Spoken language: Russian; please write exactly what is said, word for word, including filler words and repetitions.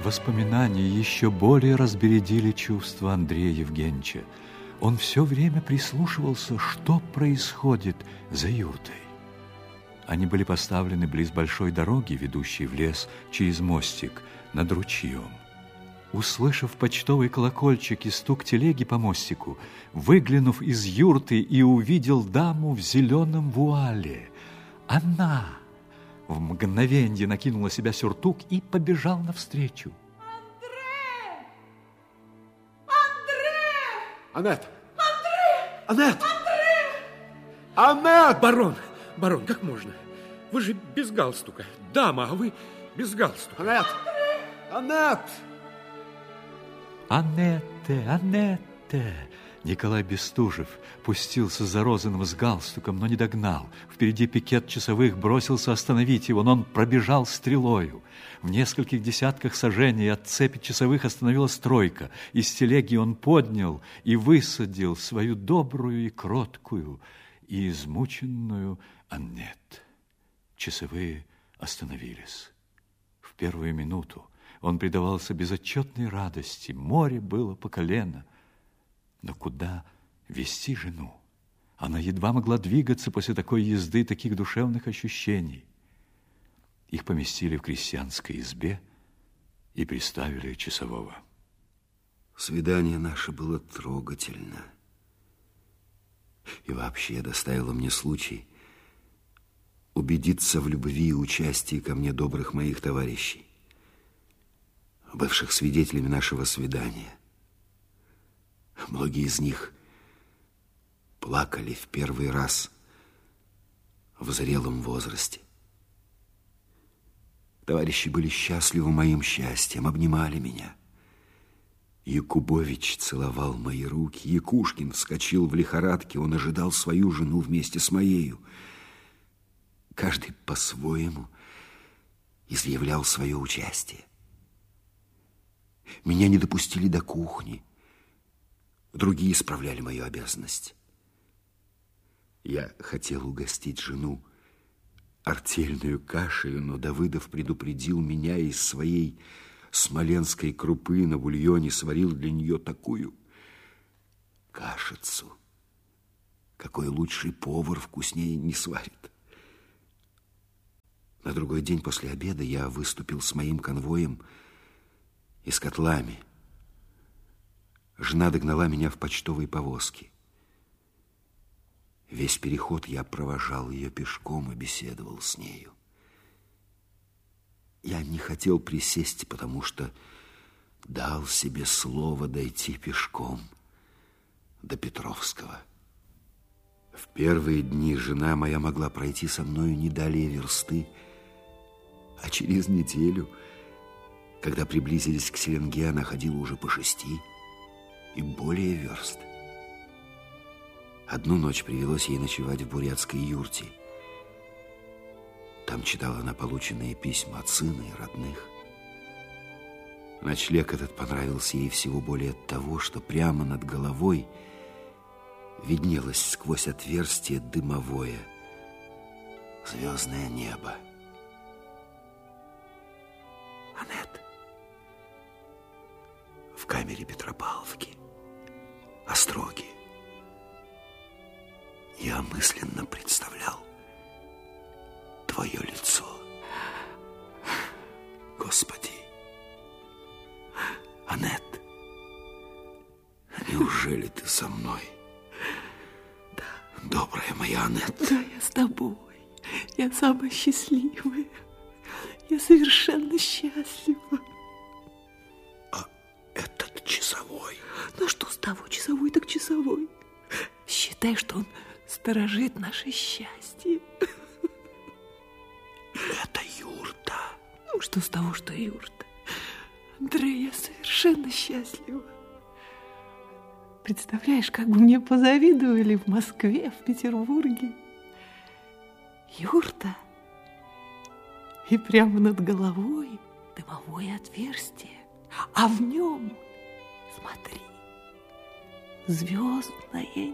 Воспоминания еще более разбередили чувства Андрея Евгеньевича. Он все время прислушивался, что происходит за юртой. Они были поставлены близ большой дороги, ведущей в лес через мостик над ручьем. Услышав почтовый колокольчик и стук телеги по мостику, выглянув из юрты и увидел даму в зеленом вуале, она в мгновенье накинула себя сюртук и побежал навстречу. Андре! Андре! Аннет! Андре! Аннет! Андре! Аннет! Барон, барон, как можно? Вы же без галстука. Дама, а вы без галстука. Аннет! Аннет! Аннетте, Аннетте! Николай Бестужев пустился за Розаном с галстуком, но не догнал. Впереди пикет часовых бросился остановить его, но он пробежал стрелою. В нескольких десятках саженей от цепи часовых остановилась тройка. Из телеги он поднял и высадил свою добрую и кроткую и измученную Аннет. Часовые остановились. В первую минуту он предавался безотчетной радости. Море было по колено. Но куда вести жену? Она едва могла двигаться после такой езды, таких душевных ощущений. Их поместили в крестьянской избе и приставили часового. Свидание наше было трогательно. И вообще доставило мне случай убедиться в любви и участии ко мне добрых моих товарищей, бывших свидетелями нашего свидания. Многие из них плакали в первый раз в зрелом возрасте. Товарищи были счастливы моим счастьем, обнимали меня. Якубович целовал мои руки, Якушкин вскочил в лихорадке, он ожидал свою жену вместе с моею. Каждый по-своему изъявлял свое участие. Меня не допустили до кухни. Другие исправляли мою обязанность. Я хотел угостить жену артельную кашею, но Давыдов предупредил меня из своей смоленской крупы на бульоне, сварил для нее такую кашицу, какой лучший повар вкуснее не сварит. На другой день после обеда я выступил с моим конвоем и с котлами. Жена догнала меня в почтовой повозке. Весь переход я провожал ее пешком и беседовал с нею. Я не хотел присесть, потому что дал себе слово дойти пешком до Петровского. В первые дни жена моя могла пройти со мною не далее версты, а через неделю, когда приблизились к Селенге, она ходила уже по шести и более верст. Одну ночь привелось ей ночевать в бурятской юрте. Там читала она полученные письма от сына и родных. Ночлег этот понравился ей всего более от того, что прямо над головой виднелось сквозь отверстие дымовое звездное небо. Аннет, в камере Петропавловки, Остроги, я мысленно представлял твое лицо. Господи, Аннет, неужели ты со мной? Да. Добрая моя Аннет. Да, я с тобой. Я самая счастливая. Я совершенно счастлива. А этот часовой? Ну что с того, часовой так часовой. Считай, что он сторожит наше счастье. Это юрта. Ну что с того, что юрта? Андрей, я совершенно счастлива. Представляешь, как бы мне позавидовали в Москве, в Петербурге. Юрта. И прямо над головой дымовое отверстие. А в нем, смотри, звездное